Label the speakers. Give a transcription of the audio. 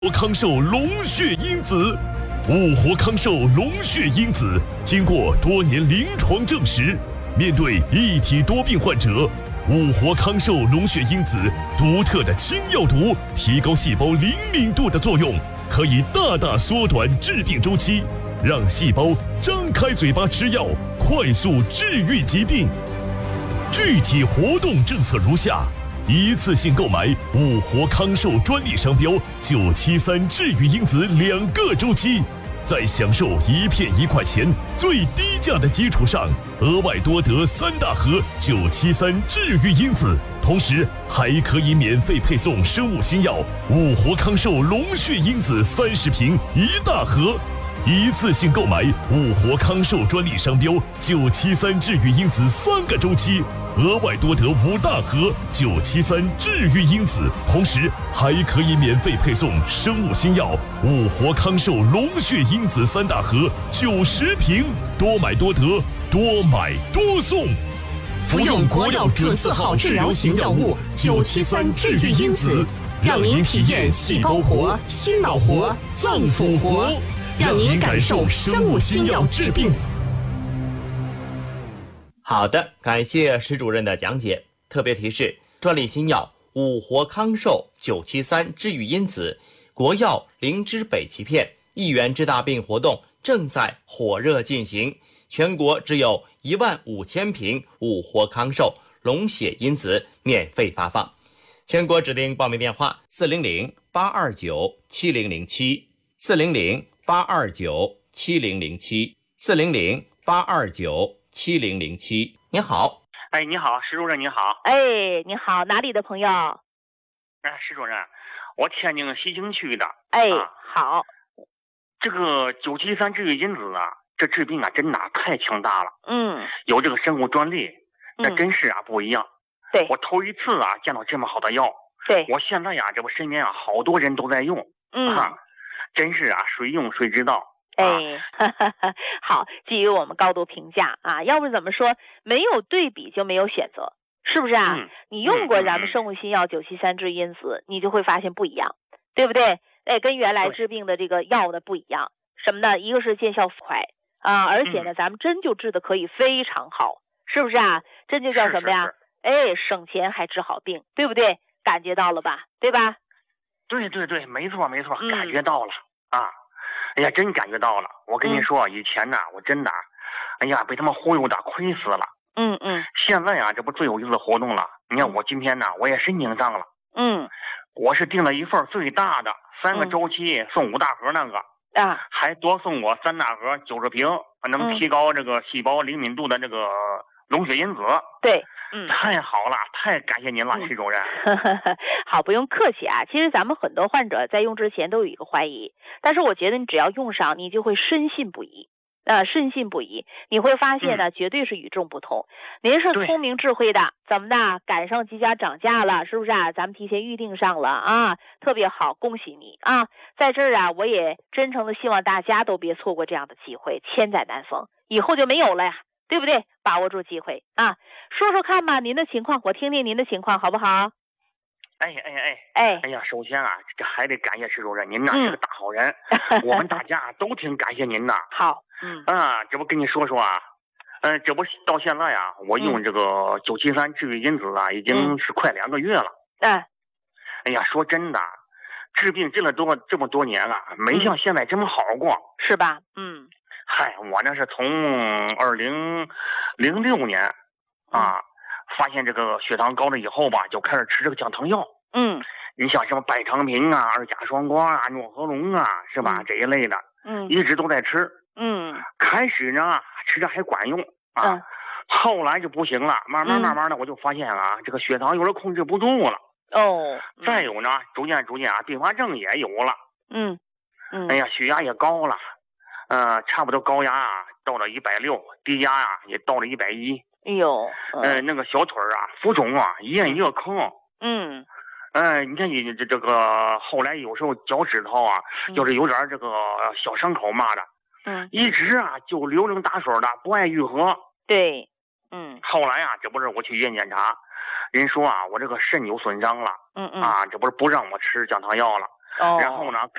Speaker 1: 康寿龙血因子，五活康寿龙血因子经过多年临床证实，面对一体多病患者，五活康寿龙血因子独特的清药毒，提高细胞灵敏度的作用，可以大大缩短致病周期，让细胞张开嘴巴吃药，快速治愈疾病。具体活动政策如下：一次性购买五活康寿专利商标973治愈因子2个周期，在享受1片1块钱最低价的基础上，额外多得3大盒973治愈因子，同时还可以免费配送生物新药五活康寿龙血因子30瓶1大盒。一次性购买五活康寿专利商标973治愈因子3个周期，额外多得5大盒973治愈因子，同时还可以免费配送生物新药五活康寿龙血因子3大盒90瓶，多买多得，多买多送。
Speaker 2: 服用国药准字号治疗型药物973治愈因子，让您体验细胞活、心脑活、脏腑活，让您感受生物新药治病。
Speaker 3: 好的，感谢石主任的讲解。特别提示：专利新药五活康寿973治愈因子，国药灵芝北芪片1元治大病活动正在火热进行，全国只有15000瓶五活康寿龙血因子免费发放。全国指定报名电话400-829-7007，400-829-7007，400-829-7007。您好。
Speaker 4: 哎，你好，石主任，你好。
Speaker 5: 哎，你好，哪里的朋友？
Speaker 4: 哎，石主任，我天津西青区的。
Speaker 5: 哎，好。
Speaker 4: 这个973治愈因子啊，这治病啊，真的太强大了。有这个生物专利，那真是啊不一样。
Speaker 5: 对，
Speaker 4: 我头一次啊见到这么好的药。
Speaker 5: 对，
Speaker 4: 我现在呀，这不身边啊好多人都在用。真是啊，谁用谁知道。
Speaker 5: 好，基于我们高度评价啊，要不怎么说没有对比就没有选择，是不是啊？你用过咱们生物新药973治因子，你就会发现不一样，对不对？跟原来治病的这个药的不一样，什么呢？一个是见效快啊，而且呢，咱们针就治的可以非常好，是不是啊？针就叫什么呀？省钱还治好病，对不对？感觉到了吧？对吧？
Speaker 4: 对，没错，感觉到了啊！哎呀，真感觉到了。我跟你说，以前呢，我真的，哎呀，被他们忽悠的亏死了。现在啊，这不最有意思的活动了。你看我今天呢，我也申请上了。我是订了一份最大的3个周期送5大盒那个啊，还多送我3大盒90瓶，能提高这个细胞灵敏度的这个龙血因子。
Speaker 5: 对。
Speaker 4: 太好了，太感谢您了，徐主任。
Speaker 5: 好，不用客气啊。其实咱们很多患者在用之前都有一个怀疑，但是我觉得你只要用上，你就会深信不疑。你会发现呢，绝对是与众不同。您是聪明智慧的，怎么的？赶上即将涨价了，是不是啊？咱们提前预定上了啊，特别好，恭喜你啊！在这儿啊，我也真诚的希望大家都别错过这样的机会，千载难逢，以后就没有了呀。对不对？把握住机会啊！说说看吧，您的情况，我听听您的情况，好不好？
Speaker 4: 哎呀，首先啊，这还得感谢石主任，您呐是个大好人，我们大家都挺感谢您的。
Speaker 5: 好，
Speaker 4: 这不跟你说说啊，这不到现在啊，我用这个973治愈因子啊，已经是快2个月了。哎呀，说真的，治病治了这么多年了，没像现在这么好过，
Speaker 5: 是吧？
Speaker 4: 嗨，我那是从2006年啊，发现这个血糖高了以后吧，就开始吃这个降糖药。你像什么百长平啊、2甲双胍啊、诺和龙啊，是吧？这一类的，一直都在吃。开始呢吃着还管用啊，后来就不行了，慢慢的我就发现啊，这个血糖有点控制不住了。再有呢，逐渐啊，并发症也有了。哎呀，血压也高了。差不多高压啊到了160，低压啊也到了110。
Speaker 5: 哎呦，
Speaker 4: 那个小腿啊浮肿啊一夜一个坑。你看你这个后来有时候脚趾头啊，就是有点这个小伤口嘛的，一直啊就流脓打水的，不爱愈合。
Speaker 5: 对，
Speaker 4: 后来啊，这不是我去医院检查，人说啊我这个肾有损伤了。这不是不让我吃降糖药了。 然后呢